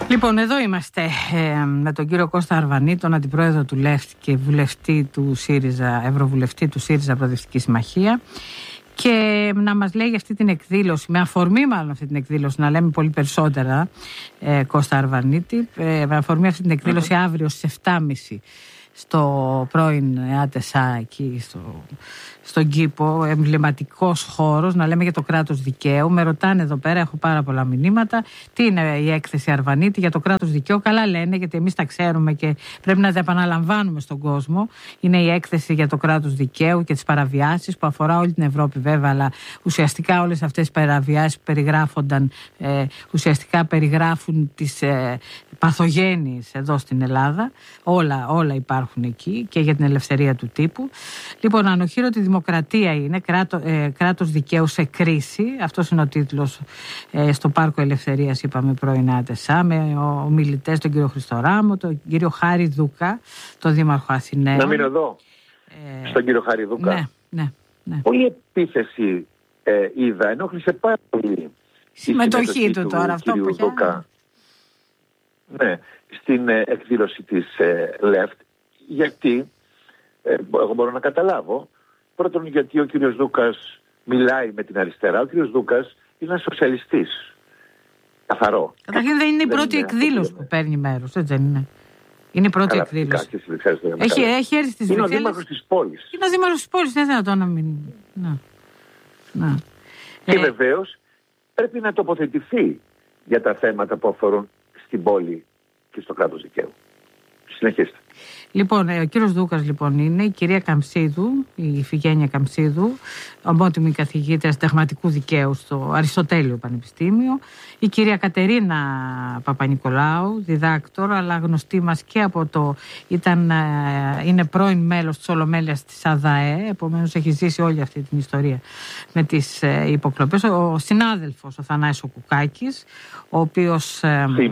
Λοιπόν, εδώ είμαστε με τον κύριο Κώστα Αρβανίτη, τον αντιπρόεδρο του ΛΕΦΤ και βουλευτή του ΣΥΡΙΖΑ, ευρωβουλευτή του ΣΥΡΙΖΑ Προοδευτική Συμμαχία, και να μας λέει αυτή την εκδήλωση, με αφορμή μάλλον αυτή την εκδήλωση, να λέμε πολύ περισσότερα, Κώστα Αρβανίτη, με αφορμή αυτή την εκδήλωση αύριο στις 7.30 στο πρώην ΑΤΕΣΑ, εκεί στον κήπο, εμβληματικός χώρος, να λέμε για το κράτος δικαίου. Με ρωτάνε εδώ πέρα, έχω πάρα πολλά μηνύματα, τι είναι η έκθεση Αρβανίτη για το κράτος δικαίου. Καλά λένε, γιατί εμείς τα ξέρουμε και πρέπει να τα επαναλαμβάνουμε στον κόσμο. Είναι η έκθεση για το κράτος δικαίου και τις παραβιάσεις που αφορά όλη την Ευρώπη βέβαια, αλλά ουσιαστικά όλες αυτές οι παραβιάσεις που περιγράφονταν ουσιαστικά περιγράφουν τις παθογένειες εδώ στην Ελλάδα. Όλα υπάρχουν εκεί, και για την ελευθερία του τύπου. Λοιπόν, ανοχήρωτη δημοκρατία είναι, κράτος δικαίου σε κρίση. Αυτός είναι ο τίτλος στο Πάρκο Ελευθερίας, είπαμε, πρώην ΑΤΕΣΑ, με ομιλητές τον κύριο Χριστοράμο, τον κύριο Χάρη Δούκα, τον Δήμαρχο Αθηναίων. Να μείνω εδώ, στον κύριο Χάρη Δούκα. Ναι. Πολύ επίθεση είδα, ενόχλησε πάρα πολύ συμμετοχή του τώρα, αυτό που Δούκα. Ναι, στην εκδήλωση της ΛΕΦΤ, γιατί εγώ μπορώ να καταλάβω. Πρώτον, γιατί ο κύριος Δούκας μιλάει με την αριστερά. Ο κύριος Δούκας είναι ένας σοσιαλιστής. Καθαρό. Καταρχήν δεν είναι η πρώτη εκδήλωση που παίρνει μέρος, έτσι δεν είναι? Είναι η πρώτη εκδήλωση. Έχει έρθει στις Βρυξέλλες. Είναι ο δήμαρχος της πόλης. Είναι ο δήμαρχος της πόλης, δεν είναι δυνατόν να μην... Να. Και βεβαίως πρέπει να τοποθετηθεί για τα θέματα που αφορούν στην πόλη και στο κράτος δικαίου. Συνεχίστε. Λοιπόν, ο κύριος Δούκας λοιπόν είναι η κυρία Καμψίδου, η Ιφηγένεια Καμψίδου, ομότιμη καθηγήτρια συνταγματικού δικαίου στο Αριστοτέλειο Πανεπιστήμιο, η κυρία Κατερίνα Παπανικολάου, διδάκτορ, αλλά γνωστή μας και από είναι πρώην μέλος της Ολομέλειας της ΑΔΑΕ, επομένως έχει ζήσει όλη αυτή την ιστορία με τις υποκλοπές. Ο συνάδελφος ο Θανάσης Κουκάκης, ο οποίος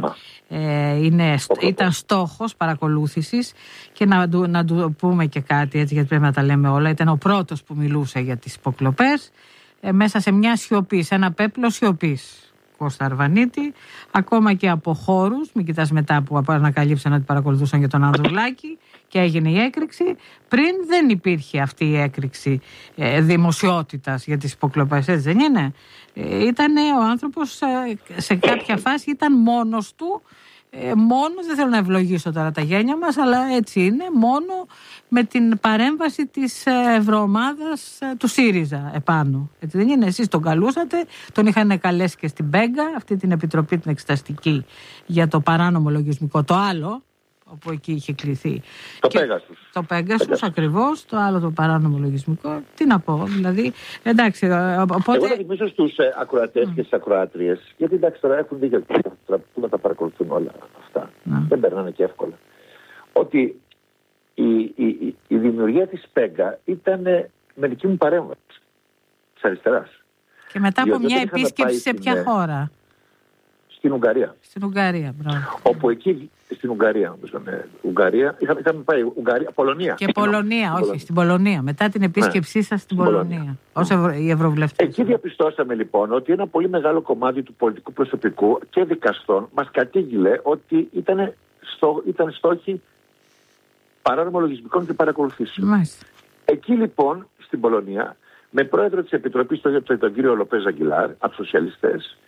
ήταν στόχος παρακολούθησης, και να του πούμε και κάτι, έτσι, γιατί πρέπει να τα λέμε όλα. Ήταν ο πρώτος που μιλούσε για τις υποκλοπές μέσα σε μια σιωπή, σε ένα πέπλο σιωπής, Κώστα Αρβανίτη, ακόμα και από χώρους. Μην κοιτάς μετά που ανακαλύψαν ότι παρακολουθούσαν για τον Ανδρουλάκη και έγινε η έκρηξη. Πριν δεν υπήρχε αυτή η έκρηξη δημοσιότητας για τις υποκλοπές, έτσι δεν είναι? Ήταν ο άνθρωπος σε κάποια φάση, ήταν μόνος του. Μόνος, δεν θέλω να ευλογήσω τώρα τα γένια μας, αλλά έτσι είναι, μόνο με την παρέμβαση της ευρωομάδας του ΣΥΡΙΖΑ επάνω. Έτσι δεν είναι? Εσείς τον καλούσατε, τον είχαν καλέσει και στην Πέγκα, αυτή την επιτροπή την εξεταστική για το παράνομο λογισμικό, το άλλο, όπου εκεί είχε κληθεί. Το Πέγκασους ακριβώς, το άλλο το παράνομο λογισμικό. Τι να πω, δηλαδή, εντάξει, οπότε... Εγώ θα θυμίσω στους ακροατές και στις ακροάτριες, γιατί εντάξει τώρα έχουν δίκιο που να τα παρακολουθούν όλα αυτά. Δεν περνάνε και εύκολα. Ότι η δημιουργία της Πέγκα ήταν με δική μου παρέμβαση της αριστεράς. Και μετά από μια επίσκεψη σε ποια χώρα? Στην Ουγγαρία. Στην Ουγγαρία, μπράβο. Όπου εκεί, στην Ουγγαρία, Ουγγαρία, είχαμε πάει Πολωνία. Και Πολωνία, όχι, στην Πολωνία. Μετά την επίσκεψή σας στην Πολωνία, ως οι ευρωβουλευτές. Εκεί διαπιστώσαμε λοιπόν ότι ένα πολύ μεγάλο κομμάτι του πολιτικού προσωπικού και δικαστών μας κατήγγειλε ότι ήταν στόχοι παράνομων λογισμικών και παρακολουθήσεων. Εκεί λοιπόν, στην Πολωνία, με πρόεδρο της Επιτροπής τον κύριο Λοπέζ Αγγιλάρ, από τους σοσιαλιστές,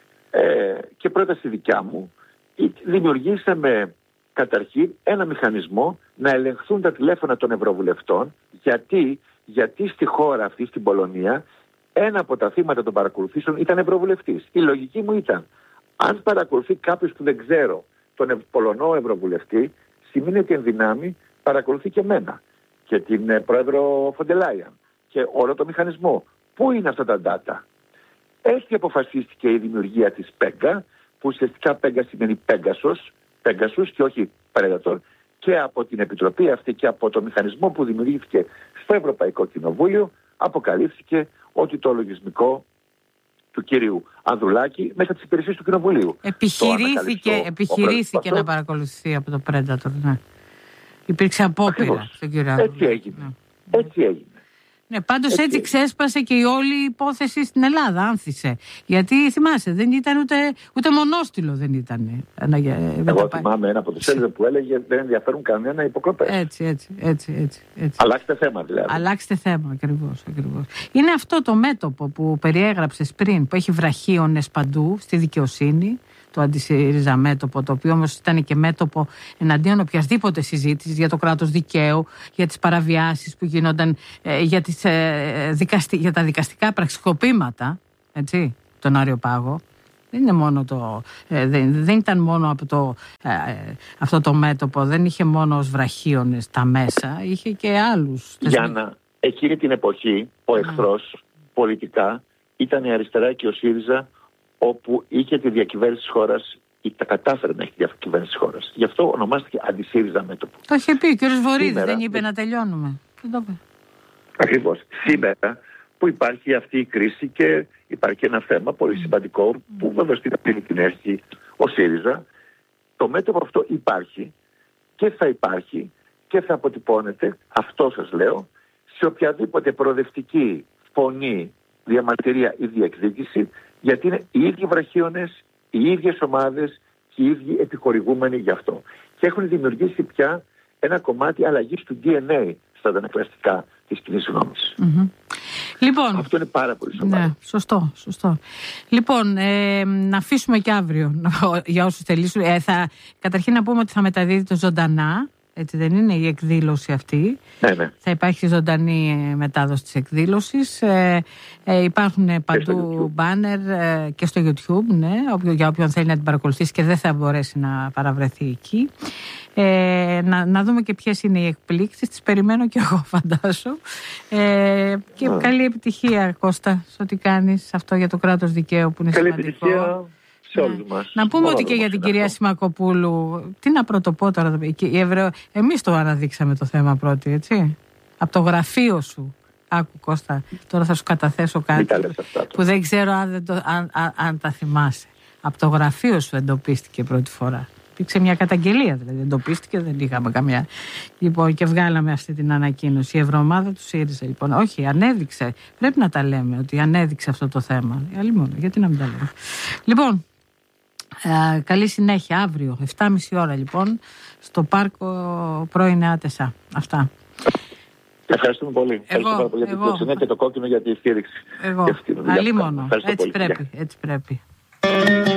και πρόταση δικιά μου, δημιουργήσαμε καταρχήν ένα μηχανισμό να ελεγχθούν τα τηλέφωνα των ευρωβουλευτών, γιατί στη χώρα αυτή, στην Πολωνία, ένα από τα θύματα των παρακολουθήσεων ήταν ευρωβουλευτής. Η λογική μου ήταν, αν παρακολουθεί κάποιος που δεν ξέρω τον Πολωνό ευρωβουλευτή, σημαίνει ότι εν δυνάμει παρακολουθεί και εμένα και την πρόεδρο Φοντελάιαν και όλο το μηχανισμό. Πού είναι αυτά τα data? Έτσι αποφασίστηκε η δημιουργία της Πέγκα, που ουσιαστικά Πέγκα σημαίνει Πέγκασους και όχι Predator, και από την Επιτροπή αυτή και από το μηχανισμό που δημιουργήθηκε στο Ευρωπαϊκό Κοινοβούλιο αποκαλύφθηκε ότι το λογισμικό του κύριου Ανδρουλάκη μέσα τις υπηρεσίες του Κοινοβουλίου. Επιχειρήθηκε να παρακολουθεί από το Predator, ναι. Υπήρξε απόπειρα στον κύριο Ανδρουλάκη. Έτσι έγινε. Ναι, πάντως έτσι ξέσπασε και η όλη υπόθεση στην Ελλάδα, άνθησε. Γιατί θυμάσαι, δεν ήταν ούτε μονόστιλο δεν ήταν. Εγώ θυμάμαι ένα από τους Έλληνες που έλεγε δεν ενδιαφέρουν κανένα υποκλοπές. Έτσι. Αλλάξτε θέμα δηλαδή. Αλλάξτε θέμα, ακριβώς. Είναι αυτό το μέτωπο που περιέγραψες πριν, που έχει βραχίονες παντού στη δικαιοσύνη, το αντισύριζα μέτωπο, το οποίο όμως ήταν και μέτωπο εναντίον οποιασδήποτε συζήτηση για το κράτος δικαίου, για τις παραβιάσεις που γίνονταν, για τα δικαστικά πραξικοπήματα, έτσι, τον Άριο Πάγο. Δεν είναι μόνο δεν ήταν μόνο από αυτό το μέτωπο, δεν είχε μόνο ως βραχίονες τα μέσα, είχε και άλλους. Γιάννα, εκείνη την εποχή ο εχθρός πολιτικά ήταν η αριστερά και ο ΣΥΡΙΖΑ, όπου είχε τη διακυβέρνηση της χώρας ή τα κατάφερε να έχει τη διακυβέρνηση της χώρας. Γι' αυτό ονομάστηκε αντισύριζα μέτωπο. Το είχε πει ο κ. Βορίδης, δεν είπε να τελειώνουμε. Δεν το είπε. Ακριβώς. Σήμερα που υπάρχει αυτή η κρίση και υπάρχει ένα θέμα πολύ σημαντικό που βέβαια στην αρχή την έχει ο ΣΥΡΙΖΑ, το μέτωπο αυτό υπάρχει και θα υπάρχει και θα αποτυπώνεται, αυτό σας λέω, σε οποιαδήποτε προοδευτική φωνή, διαμαρτυρία ή διεκδίκηση, γιατί είναι οι ίδιοι βραχίονες, οι ίδιες ομάδες και οι ίδιοι επιχορηγούμενοι γι' αυτό. Και έχουν δημιουργήσει πια ένα κομμάτι αλλαγής του DNA στα αντανακλαστικά της κοινής γνώμης. Λοιπόν, αυτό είναι πάρα πολύ σοβαρό. Ναι, σωστό. Λοιπόν, να αφήσουμε και αύριο για όσους θελήσουν. Καταρχήν να πούμε ότι θα μεταδίδεται ζωντανά. Έτσι δεν είναι η εκδήλωση αυτή. Ναι. Θα υπάρχει ζωντανή μετάδοση της εκδήλωσης. Υπάρχουν παντού μπάνερ και στο YouTube, ναι, για όποιον θέλει να την παρακολουθήσει και δεν θα μπορέσει να παραβρεθεί εκεί. Να δούμε και ποιες είναι οι εκπλήξεις. Τις περιμένω και εγώ, φαντάσου. Και καλή επιτυχία, Κώστα, σε ό,τι κάνεις αυτό για το κράτος δικαίου που είναι καλή σημαντικό. Επιτυχία. Να πούμε ότι και για την κυρία Σιμακοπούλου, τι να πρωτοπώ τώρα, εμείς το αναδείξαμε το θέμα πρώτοι, έτσι, από το γραφείο σου. Άκου, Κώστα, τώρα θα σου καταθέσω κάτι που δεν ξέρω αν τα θυμάσαι. Από το γραφείο σου εντοπίστηκε πρώτη φορά. Υπήρξε μια καταγγελία, δηλαδή εντοπίστηκε, δεν είχαμε καμιά. Λοιπόν, και βγάλαμε αυτή την ανακοίνωση. Η Ευρωομάδα του ΣΥΡΙΖΑ, λοιπόν, όχι, ανέδειξε. Πρέπει να τα λέμε ότι ανέδειξε αυτό το θέμα. Αλλή μόνο, γιατί να μην τα λέμε. Λοιπόν, καλή συνέχεια αύριο, 7.30 ώρα λοιπόν, στο Πάρκο Πρώην Άτεσα. Αυτά. Ευχαριστούμε πολύ. Ευχαριστούμε πάρα πολύ για την προσοχή και το κόκκινο για τη στήριξη. Αλλή μόνο. Έτσι πρέπει.